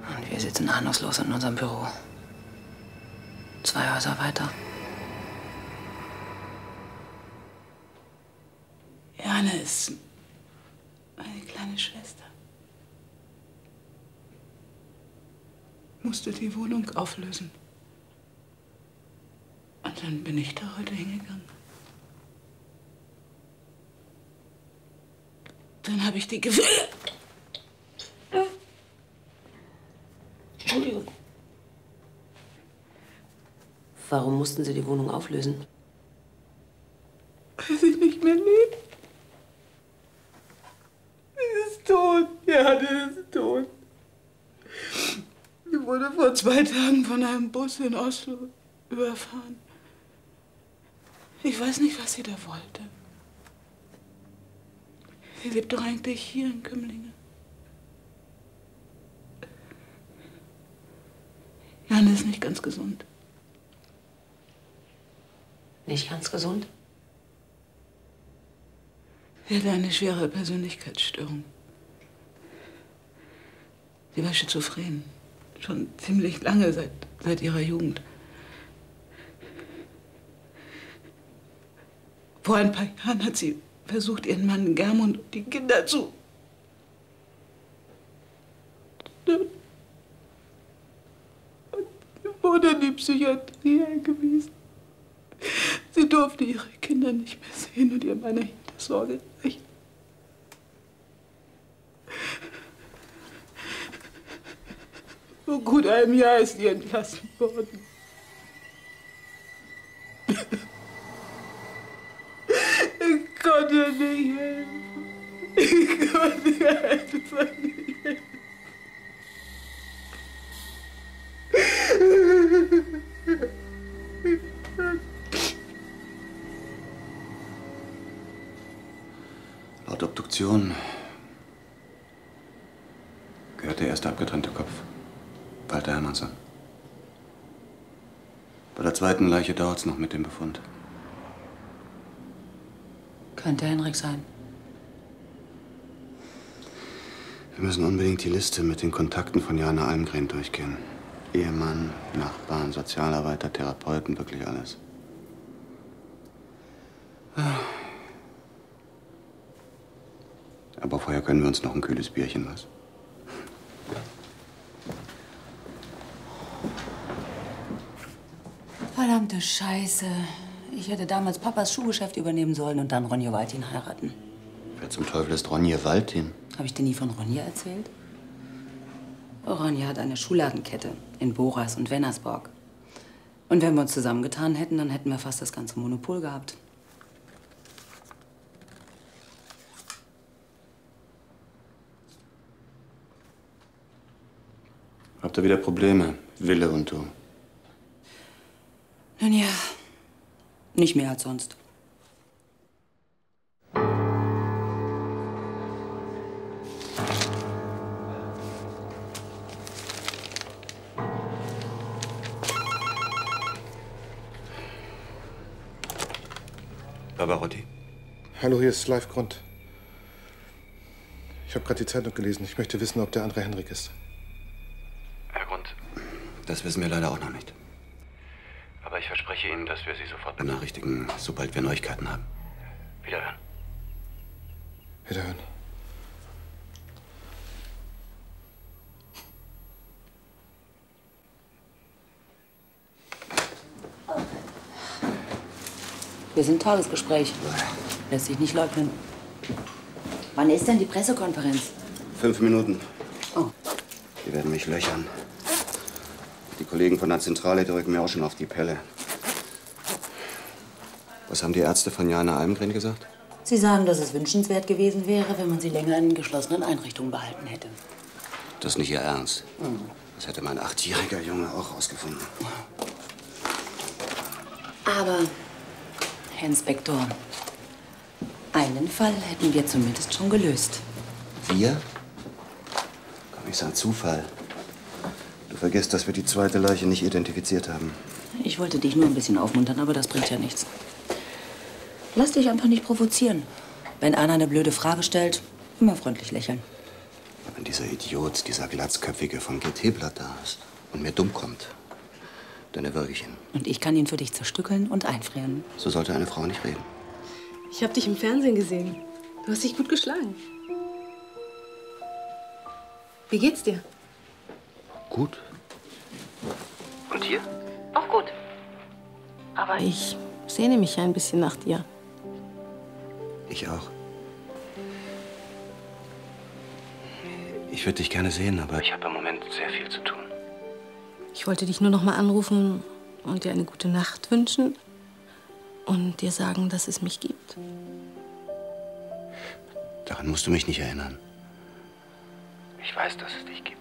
Und wir sitzen ahnungslos in unserem Büro. 2 Häuser weiter. Jane ist meine kleine Schwester. Musste die Wohnung auflösen. Und dann bin ich da heute hingegangen. Dann habe ich die Gefühle. Entschuldigung. Warum mussten Sie die Wohnung auflösen? Weil sie nicht mehr lebt. Sie ist tot. Ja, die ist tot. Sie wurde vor 2 Tagen von einem Bus in Oslo überfahren. Ich weiß nicht, was sie da wollte. Sie lebt doch eigentlich hier in Kümlinge. Jane ist nicht ganz gesund. Nicht ganz gesund? Sie hatte eine schwere Persönlichkeitsstörung. Sie war schizophren. Schon ziemlich lange, seit ihrer Jugend. Vor ein paar Jahren hat sie versucht, ihren Mann Germund und die Kinder zu... Und wurde in die Psychiatrie eingewiesen. Sie durfte ihre Kinder nicht mehr sehen und ihr Mann erhielt das Sorgerecht. Vor gut einem Jahr ist sie entlassen worden. Ich konnte ihr nicht helfen. Ich konnte ihr einfach nicht helfen. Laut Obduktion gehört der erste abgetrennte Kopf Walter Hermannsson. Bei der zweiten Leiche dauert es noch mit dem Befund. Könnte Henrik sein. Wir müssen unbedingt die Liste mit den Kontakten von Jane Almgren durchgehen. Ehemann, Nachbarn, Sozialarbeiter, Therapeuten, wirklich alles. Aber vorher können wir uns noch ein kühles Bierchen was. Verdammte Scheiße. Ich hätte damals Papas Schuhgeschäft übernehmen sollen und dann Ronja Waltin heiraten. Wer zum Teufel ist Ronja Waltin? Habe ich dir nie von Ronja erzählt? Ronja hat eine Schuhladenkette in Boras und Wennersborg. Und wenn wir uns zusammengetan hätten, dann hätten wir fast das ganze Monopol gehabt. Habt ihr wieder Probleme, Wille und du? Nun ja, nicht mehr als sonst. Barbarotti. Hallo, hier ist Live Grund. Ich habe gerade die Zeitung gelesen. Ich möchte wissen, ob der andere Henrik ist. Herr Grund, das wissen wir leider auch noch nicht. Aber ich verspreche Ihnen, dass wir Sie sofort benachrichtigen, sobald wir Neuigkeiten haben. Wiederhören. Wiederhören. Wir sind Tagesgespräch. Lässt sich nicht leugnen. Wann ist denn die Pressekonferenz? 5 Minuten. Oh. Die werden mich löchern. Die Kollegen von der Zentrale, die rücken mir auch schon auf die Pelle. Was haben die Ärzte von Jane Almgren gesagt? Sie sagen, dass es wünschenswert gewesen wäre, wenn man sie länger in geschlossenen Einrichtungen behalten hätte. Das ist nicht Ihr Ernst. Das hätte mein 8-jähriger Junge auch rausgefunden. Aber, Herr Inspektor, einen Fall hätten wir zumindest schon gelöst. Wir? Kommissar, Zufall. Du vergisst, dass wir die zweite Leiche nicht identifiziert haben. Ich wollte dich nur ein bisschen aufmuntern, aber das bringt ja nichts. Lass dich einfach nicht provozieren. Wenn einer eine blöde Frage stellt, immer freundlich lächeln. Wenn dieser Idiot, dieser Glatzköpfige vom GT-Blatt da ist und mir dumm kommt, dann erwürge ich ihn. Und ich kann ihn für dich zerstückeln und einfrieren. So sollte eine Frau nicht reden. Ich habe dich im Fernsehen gesehen. Du hast dich gut geschlagen. Wie geht's dir? Gut. Und dir? Auch gut. Aber ich sehne mich ja ein bisschen nach dir. Ich auch. Ich würde dich gerne sehen, aber ich habe im Moment sehr viel zu tun. Ich wollte dich nur noch mal anrufen und dir eine gute Nacht wünschen und dir sagen, dass es mich gibt. Daran musst du mich nicht erinnern. Ich weiß, dass es dich gibt.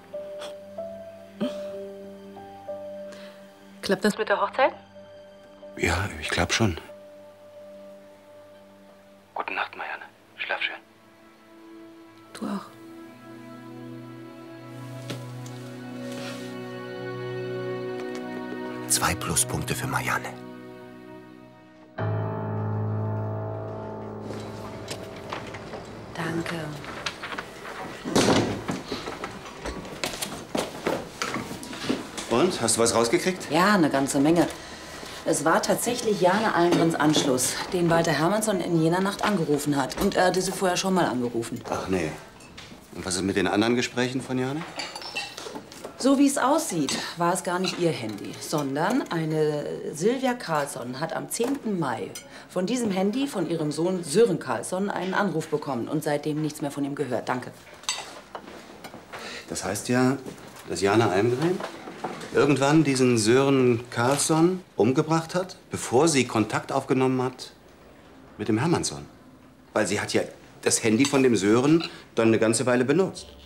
Klappt das mit der Hochzeit? Ja, ich glaube schon. Gute Nacht, Marianne. Schlaf schön. Du auch. Zwei Pluspunkte für Marianne. Danke. Und? Hast du was rausgekriegt? Ja, eine ganze Menge. Es war tatsächlich Jane Almgrens Anschluss, den Walter Hermannsson in jener Nacht angerufen hat. Und er hatte sie vorher schon mal angerufen. Ach nee. Und was ist mit den anderen Gesprächen von Jane? So wie es aussieht, war es gar nicht ihr Handy, sondern eine Sylvia Carlsson hat am 10. Mai von diesem Handy von ihrem Sohn Sören Carlsson einen Anruf bekommen und seitdem nichts mehr von ihm gehört. Danke. Das heißt ja, dass Jane Almgren irgendwann diesen Sören Carlsson umgebracht hat, bevor sie Kontakt aufgenommen hat mit dem Hermannsson. Weil sie hat ja das Handy von dem Sören dann eine ganze Weile benutzt.